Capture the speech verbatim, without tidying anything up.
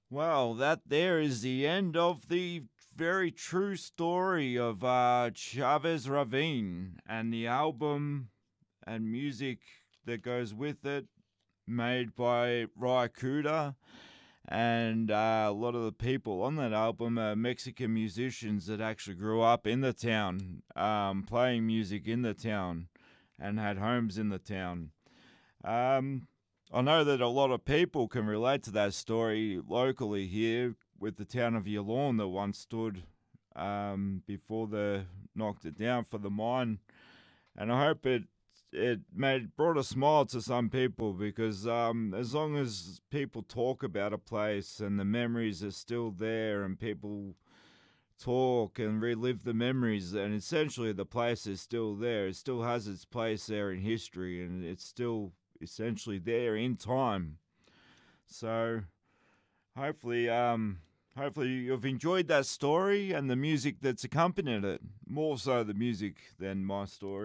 Well, that there is the end of the very true story of uh, Chavez Ravine and the album and music that goes with it, made by Ry Cooder. And uh, a lot of the people on that album are Mexican musicians that actually grew up in the town, um, playing music in the town, and had homes in the town. Um, I know that a lot of people can relate to that story locally here with the town of Yallourn that once stood um, before they knocked it down for the mine. And I hope it it made brought a smile to some people because um, as long as people talk about a place and the memories are still there and people talk and relive the memories and essentially the place is still there, it still has its place there in history and it's still essentially there in time. So hopefully um hopefully you've enjoyed that story and the music that's accompanied it, more so the music than my story.